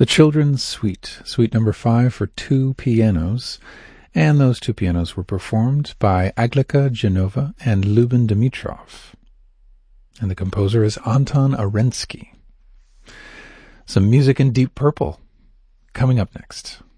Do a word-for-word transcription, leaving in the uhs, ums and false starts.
The Children's Suite, Suite number five for two pianos, and those two pianos were performed by Aglika Genova and Luben Dimitrov. And the composer is Anton Arensky. Some music in Deep Purple coming up next.